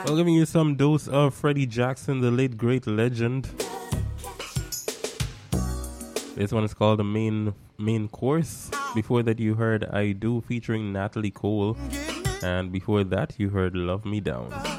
Well, giving you some dose of Freddie Jackson, the late great legend. This one is called the main course. Before that, you heard I Do featuring Natalie Cole, and before that, you heard Love Me Down.